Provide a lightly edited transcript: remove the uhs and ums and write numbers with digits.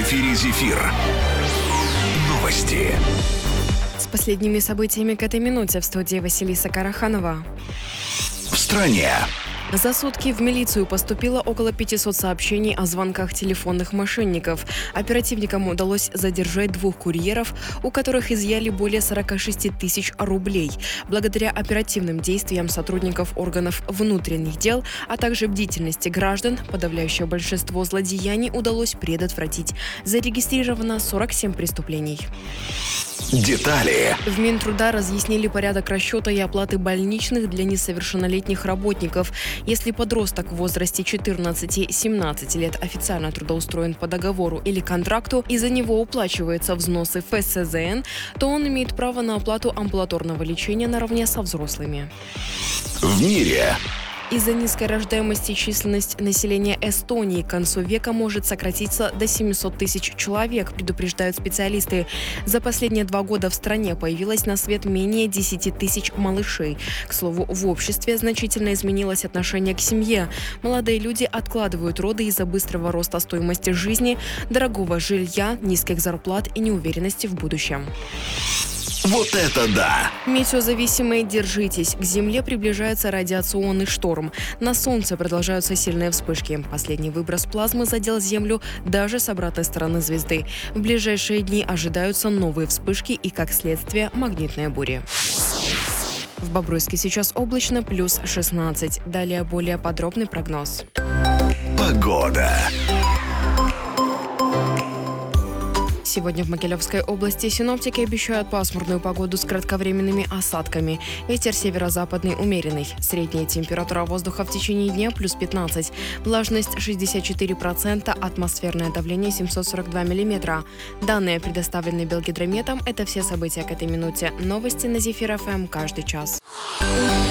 эфире «Зефир». Новости. С последними событиями к этой минуте в студии Василиса Караханова. В стране. За сутки в милицию поступило около 500 сообщений о звонках телефонных мошенников. Оперативникам удалось задержать 2 курьеров, у которых изъяли более 46 тысяч рублей. Благодаря оперативным действиям сотрудников органов внутренних дел, а также бдительности граждан, подавляющее большинство злодеяний удалось предотвратить. Зарегистрировано 47 преступлений. Детали. В Минтруда разъяснили порядок расчета и оплаты больничных для несовершеннолетних работников. Если подросток в возрасте 14-17 лет официально трудоустроен по договору или контракту и за него уплачиваются взносы в ФСЗН, то он имеет право на оплату амбулаторного лечения наравне со взрослыми. В мире. Из-за низкой рождаемости численность населения Эстонии к концу века может сократиться до 700 тысяч человек, предупреждают специалисты. За последние 2 года в стране появилось на свет менее 10 тысяч малышей. К слову, в обществе значительно изменилось отношение к семье. Молодые люди откладывают роды из-за быстрого роста стоимости жизни, дорогого жилья, низких зарплат и неуверенности в будущем. Вот это да! Метеозависимые, держитесь. К Земле приближается радиационный шторм. На Солнце продолжаются сильные вспышки. Последний выброс плазмы задел Землю даже с обратной стороны звезды. В ближайшие дни ожидаются новые вспышки и, как следствие, магнитные бури. В Бобруйске сейчас облачно, плюс 16. Далее более подробный прогноз. Погода. Сегодня в Могилевской области синоптики обещают пасмурную погоду с кратковременными осадками. Ветер северо-западный умеренный. Средняя температура воздуха в течение дня плюс 15. Влажность 64%, атмосферное давление 742 миллиметра. Данные предоставлены Белгидрометом. Это все события к этой минуте. Новости на Зефир ФМ каждый час.